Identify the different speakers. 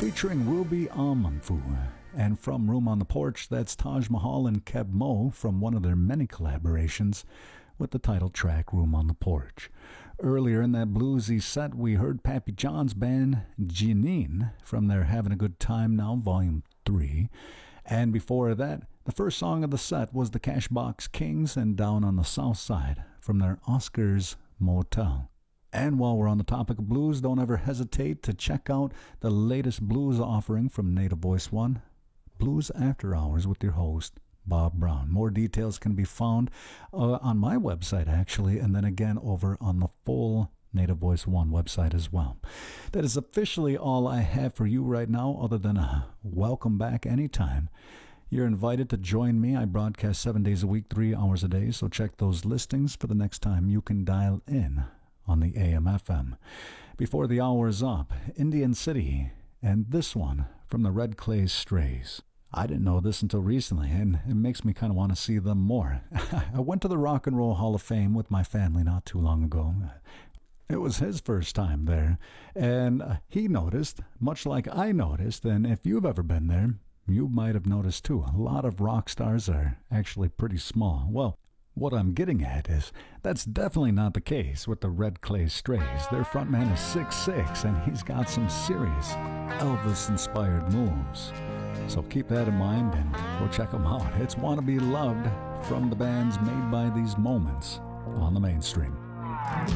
Speaker 1: featuring Ruby Amanfu. And from Room on the Porch, that's Taj Mahal and Keb Mo from one of their many collaborations with the title track Room on the Porch. Earlier in that bluesy set, we heard Pappy John's band Janine from their Having a Good Time Now Volume 3. And before that, the first song of the set was the Cashbox Kings and Down on the South Side from their Oscars Motel. And while we're on the topic of blues, don't ever hesitate to check out the latest blues offering from Native Voice One, Blues After Hours with your host, Bob Brown. More details can be found on my website, actually, and then again over on the full Native Voice One website as well. That is officially all I have for you right now, other than a welcome back anytime. You're invited to join me. I broadcast 7 days a week, 3 hours a day, so check those listings for the next time you can dial in on the AM/FM. Before the hour is up, Indian City, and this one from the Red Clay Strays. I didn't know this until recently, and it makes me kind of want to see them more. I went to the Rock and Roll Hall of Fame with my family not too long ago. It was his first time there, and he noticed, much like I noticed, and if you've ever been there, you might have noticed too, a lot of rock stars are actually pretty small. Well, what I'm getting at is that's definitely not the case with the Red Clay Strays. Their frontman is 6'6", and he's got some serious Elvis-inspired moves. So keep that in mind and go check them out. It's Wanna Be Loved from the bands Made by These Moments on the Mainstream.